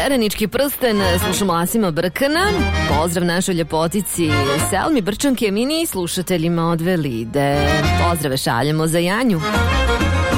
Perenički prsten, slušamo Asima Brkana. Pozdrav našoj ljepotici Selmi Brčanke, mini slušateljima od Velide. Pozdrave šaljemo za Janju.